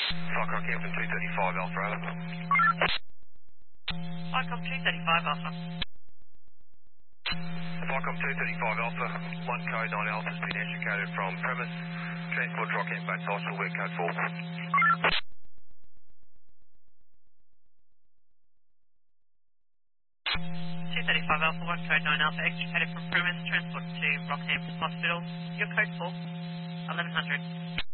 Flight Rockhampton 235 Alpha. Icom 235 Alpha. Flycom 235 Alpha, 1 code 9 Alpha has been extricated from premise. Transport to Rockhampton Bates Hospital, where code 4. 235 Alpha, 1 code 9 Alpha, extricated from premise, transport to Rockhampton Hospital. Your code 4, 1100.